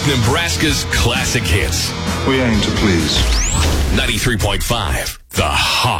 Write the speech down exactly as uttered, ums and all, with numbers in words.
Nebraska's classic hits. We aim to please. ninety-three point five, The Hot.